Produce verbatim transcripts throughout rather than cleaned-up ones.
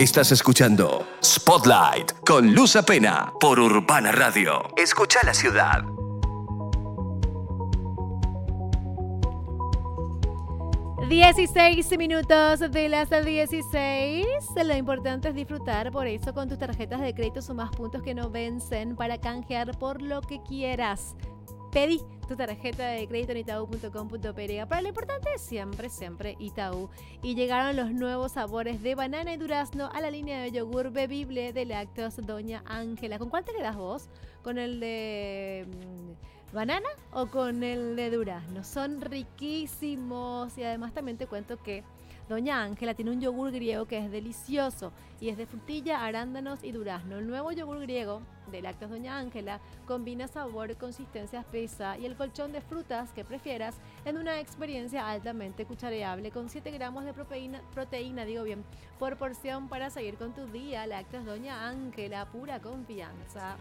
Estás escuchando Spotlight con Luz Apena por Urbana Radio. Escucha la ciudad. dieciséis minutos de las dieciséis. Lo importante es disfrutar, por eso con tus tarjetas de crédito sumas puntos que no vencen para canjear por lo que quieras. Pedí tu tarjeta de crédito en itaú punto com punto pe. Para lo importante es siempre, siempre Itaú. Y llegaron los nuevos sabores de banana y durazno a la línea de yogur bebible de lácteos Doña Ángela. ¿Con cuál te quedas vos? ¿Con el de banana o con el de durazno? Son riquísimos y además también te cuento que Doña Ángela tiene un yogur griego que es delicioso y es de frutilla, arándanos y durazno. El nuevo yogur griego de lácteos Doña Ángela combina sabor, consistencia espesa y el colchón de frutas que prefieras en una experiencia altamente cuchareable con siete gramos de proteína, proteína digo bien, por porción para seguir con tu día. Lácteos Doña Ángela, pura confianza.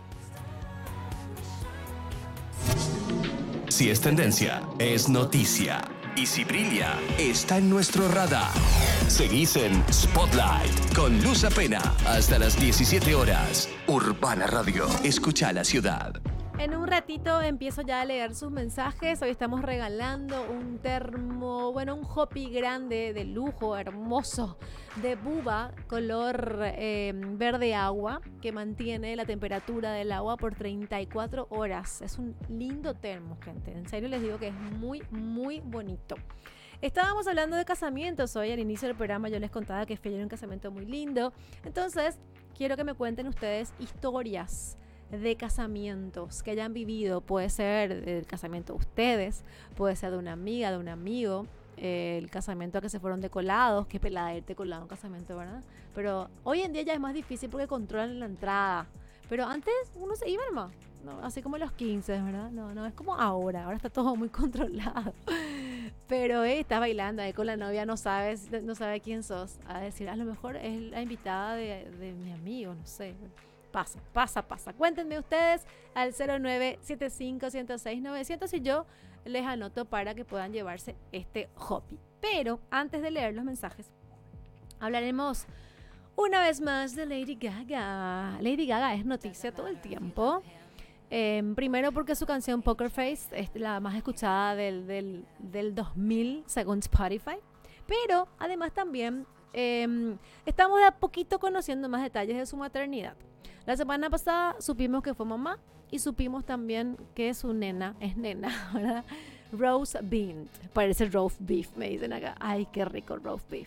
Si es tendencia, es noticia. Y si brilla, está en nuestro radar. Seguís en Spotlight con Luz Apena hasta las diecisiete horas. Urbana Radio. Escucha la ciudad. En un ratito empiezo ya a leer sus mensajes. Hoy estamos regalando un termo, bueno, un hopi grande de lujo, hermoso, de Buba, color eh, verde agua, que mantiene la temperatura del agua por treinta y cuatro horas. Es un lindo termo, gente. En serio les digo que es muy, muy bonito. Estábamos hablando de casamientos hoy. Al inicio del programa yo les contaba que fui a un casamiento muy lindo. Entonces, quiero que me cuenten ustedes historias de casamientos que hayan vivido. Puede ser el casamiento de ustedes, puede ser de una amiga, de un amigo, eh, el casamiento a que se fueron de colados. Qué pelada irte colado a un casamiento, ¿verdad? Pero hoy en día ya es más difícil porque controlan la entrada. Pero antes uno se iba nomás, ¿no? Así como los quince, ¿verdad? No, no es como ahora, ahora está todo muy controlado. Pero eh, estás bailando ahí con la novia, no sabes, no sabe quién sos. A decir, a lo mejor es la invitada de, de mi amigo, no sé. Pasa, pasa, pasa. Cuéntenme ustedes al cero nueve siete cinco uno cero seis nueve cero cero y yo les anoto para que puedan llevarse este hobby. Pero antes de leer los mensajes, hablaremos una vez más de Lady Gaga. Lady Gaga es noticia todo el tiempo. Eh, primero porque su canción Poker Face es la más escuchada del, del, del dos mil según Spotify. Pero además también eh, estamos de a poquito conociendo más detalles de su maternidad. La semana pasada supimos que fue mamá y supimos también que su nena es nena, ¿verdad? Roast beef. Parece roast beef, me dicen acá. Ay, qué rico roast beef.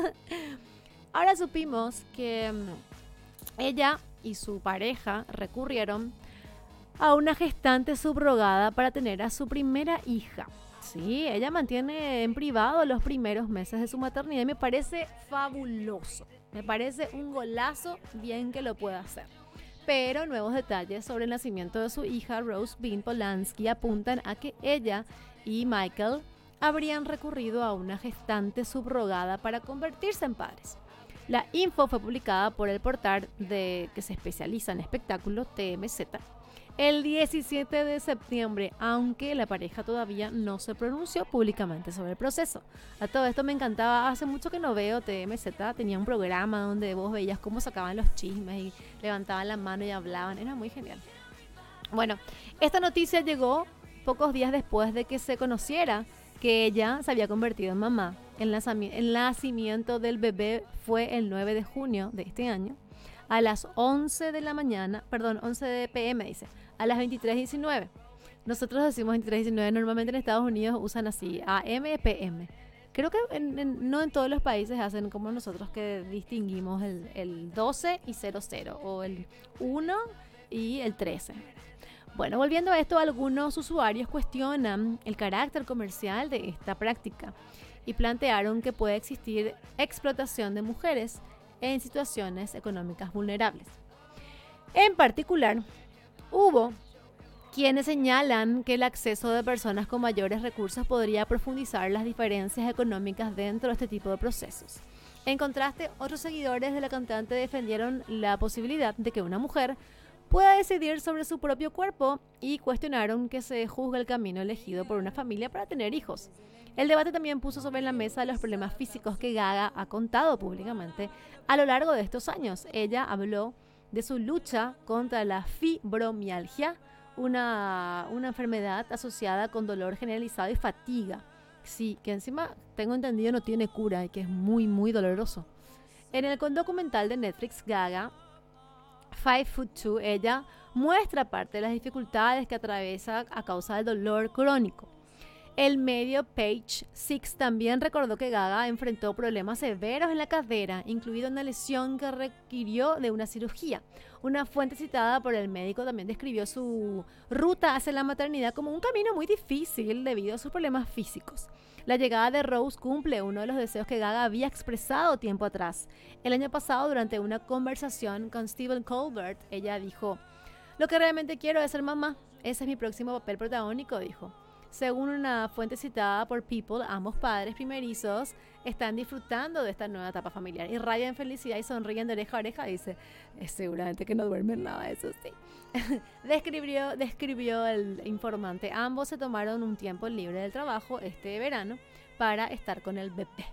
Ahora supimos que ella y su pareja recurrieron a una gestante subrogada para tener a su primera hija. Sí, ella mantiene en privado los primeros meses de su maternidad y me parece fabuloso. Me parece un golazo, bien que lo pueda hacer. Pero nuevos detalles sobre el nacimiento de su hija Rose Bean Polanski apuntan a que ella y Michael habrían recurrido a una gestante subrogada para convertirse en padres. La info fue publicada por el portal de, que se especializa en espectáculos T M Z el diecisiete de septiembre, aunque la pareja todavía no se pronunció públicamente sobre el proceso. A todo esto me encantaba, hace mucho que no veo T M Z, tenía un programa donde vos veías cómo sacaban los chismes y levantaban la mano y hablaban, era muy genial. Bueno, esta noticia llegó pocos días después de que se conociera que ella se había convertido en mamá. El nacimiento del bebé fue el nueve de junio de este año a las once de la mañana, perdón, once de pe eme dice, a las veintitrés diecinueve. Nosotros decimos veintitrés diecinueve, normalmente en Estados Unidos usan así, A eme, pe eme. Creo que en, en, no en todos los países hacen como nosotros, que distinguimos el, el doce y cero cero, o el uno y el trece. Bueno, volviendo a esto, algunos usuarios cuestionan el carácter comercial de esta práctica y plantearon que puede existir explotación de mujeres en situaciones económicas vulnerables. En particular, hubo quienes señalan que el acceso de personas con mayores recursos podría profundizar las diferencias económicas dentro de este tipo de procesos. En contraste, otros seguidores de la cantante defendieron la posibilidad de que una mujer pueda decidir sobre su propio cuerpo y cuestionaron que se juzgue el camino elegido por una familia para tener hijos. El debate también puso sobre la mesa los problemas físicos que Gaga ha contado públicamente a lo largo de estos años. Ella habló de su lucha contra la fibromialgia, una, una enfermedad asociada con dolor generalizado y fatiga. Sí, que encima tengo entendido no tiene cura y que es muy, muy doloroso. En el documental de Netflix, Gaga, Five Foot Two, ella muestra parte de las dificultades que atraviesa a causa del dolor crónico. El medio Page Six también recordó que Gaga enfrentó problemas severos en la cadera, incluida una lesión que requirió de una cirugía. Una fuente citada por el médico también describió su ruta hacia la maternidad como un camino muy difícil debido a sus problemas físicos. La llegada de Rose cumple uno de los deseos que Gaga había expresado tiempo atrás. El año pasado, durante una conversación con Stephen Colbert, ella dijo: "Lo que realmente quiero es ser mamá. Ese es mi próximo papel protagónico", dijo. Según una fuente citada por People, ambos padres primerizos están disfrutando de esta nueva etapa familiar. Irradian felicidad y sonríen de oreja a oreja. Dice, es seguramente que no duermen nada, eso sí. describió, describió el informante. Ambos se tomaron un tiempo libre del trabajo este verano para estar con el bebé.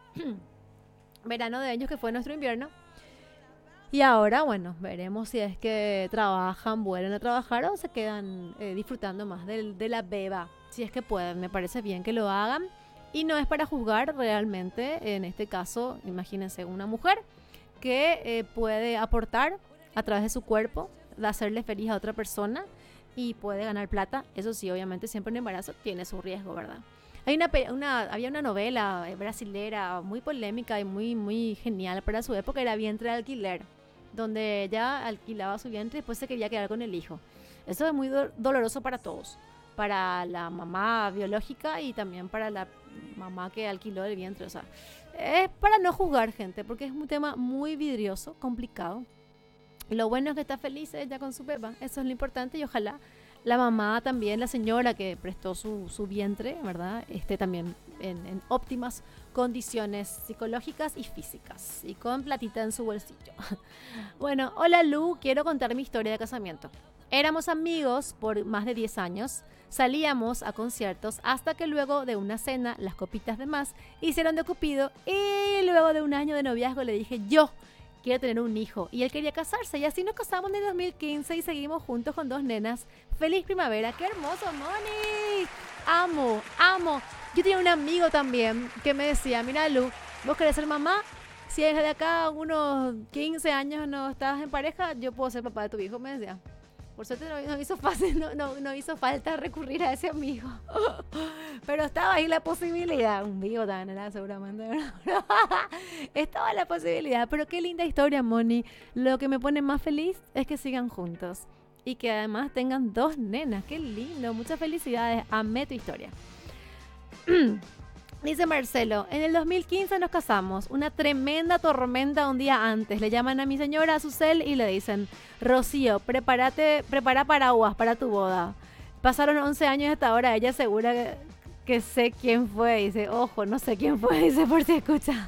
Verano de ellos que fue nuestro invierno. Y ahora, bueno, veremos si es que trabajan, vuelven a trabajar o se quedan eh, disfrutando más de, de la beba. Si es que pueden, me parece bien que lo hagan. Y no es para juzgar realmente, en este caso, imagínense una mujer que eh, puede aportar a través de su cuerpo, de hacerle feliz a otra persona y puede ganar plata. Eso sí, obviamente siempre un embarazo tiene su riesgo, ¿verdad? Hay una, una, había una novela brasilera muy polémica y muy, muy genial para su época, era Vientre de Alquiler, donde ella alquilaba su vientre y después se quería quedar con el hijo. Eso es muy do- doloroso para todos, para la mamá biológica y también para la mamá que alquiló el vientre. O sea, es para no juzgar, gente, porque es un tema muy vidrioso, complicado. Lo bueno es que está feliz ella con su beba, eso es lo importante, y ojalá la mamá también, la señora que prestó su, su vientre, ¿verdad?, esté también en, en óptimas condiciones psicológicas y físicas y con platita en su bolsillo. Bueno, hola Lu, quiero contar mi historia de casamiento. Éramos amigos por más de diez años, salíamos a conciertos hasta que luego de una cena, las copitas de más hicieron de Cupido y luego de un año de noviazgo le dije yo quiero tener un hijo y él quería casarse y así nos casamos en el dos mil quince y seguimos juntos con dos nenas. ¡Feliz primavera! ¡Qué hermoso, Moni! Amo, amo. Yo tenía un amigo también que me decía, mira Lu, ¿vos querés ser mamá? Si desde acá unos quince años no estás en pareja, yo puedo ser papá de tu hijo, me decía. Por suerte no, no hizo fácil, no, no, no hizo falta recurrir a ese amigo. Pero estaba ahí la posibilidad. Un vivo también era seguramente. Estaba la posibilidad. Pero qué linda historia, Moni. Lo que me pone más feliz es que sigan juntos. Y que además tengan dos nenas. Qué lindo. Muchas felicidades. Amé tu historia. Dice Marcelo, en el dos mil quince nos casamos, una tremenda tormenta un día antes. Le llaman a mi señora a su cel y le dicen, Rocío, prepárate, prepara paraguas para tu boda. Pasaron once años hasta ahora, ella segura que, que sé quién fue. Dice, ojo, no sé quién fue, dice por si escucha.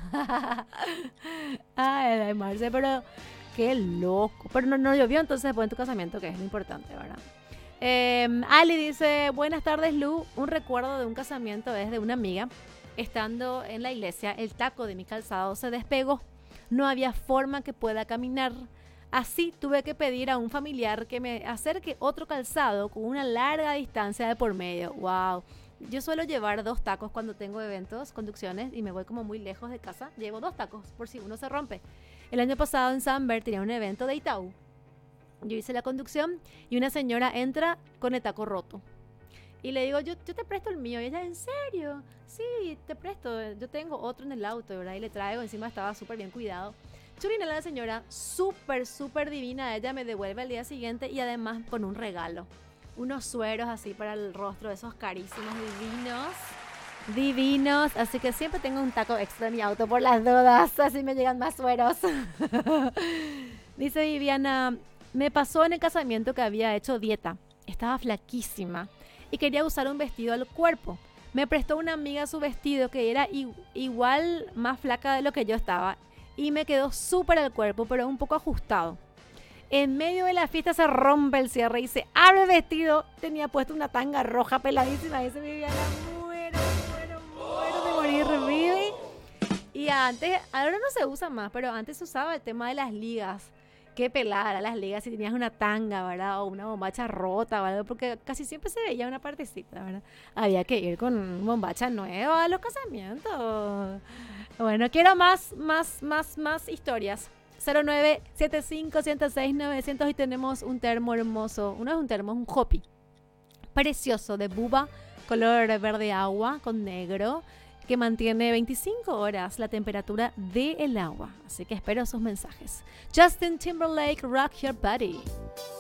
Ay, Marcelo, pero qué loco. Pero no, no llovió entonces después de tu casamiento, que es lo importante, ¿verdad? Eh, Ali dice, buenas tardes Lu, un recuerdo de un casamiento es de una amiga. Estando en la iglesia, el taco de mi calzado se despegó. No había forma que pueda caminar. Así tuve que pedir a un familiar que me acerque otro calzado con una larga distancia de por medio. ¡Wow! Yo suelo llevar dos tacos cuando tengo eventos, conducciones, y me voy como muy lejos de casa. Llevo dos tacos por si uno se rompe. El año pasado en Samber tenía un evento de Itaú. Yo hice la conducción y una señora entra con el taco roto. Y le digo, yo, yo te presto el mío. Y ella, ¿en serio? Sí, te presto. Yo tengo otro en el auto, ¿verdad? Y le traigo. Encima estaba súper bien cuidado. Churina, la señora, súper, súper divina. Ella me devuelve al día siguiente y además con un regalo. Unos sueros así para el rostro, esos carísimos, divinos. Divinos. Así que siempre tengo un taco extra en mi auto por las dudas. Así me llegan más sueros. Dice Viviana, me pasó en el casamiento que había hecho dieta. Estaba flaquísima y quería usar un vestido al cuerpo. Me prestó una amiga su vestido que era igual más flaca de lo que yo estaba y me quedó súper al cuerpo, pero un poco ajustado. En medio de la fiesta se rompe el cierre y se abre el vestido. Tenía puesto una tanga roja peladísima. Ese Viviana, muero, muero, muero de morir, vive. Y antes, ahora no se usa más, pero antes se usaba el tema de las ligas. Qué pelada las ligas si tenías una tanga, ¿verdad? O una bombacha rota o algo, porque casi siempre se veía una partecita, ¿verdad? Había que ir con bombacha nueva a los casamientos. Bueno, quiero más, más, más, más historias. cero nueve siete cinco uno cero seis nueve cero cero y tenemos un termo hermoso. Uno es un termo, es un hopi. Precioso, de Bubba, color verde agua con negro, que mantiene veinticinco horas la temperatura del agua. Así que espero sus mensajes. Justin Timberlake, Rock Your Body.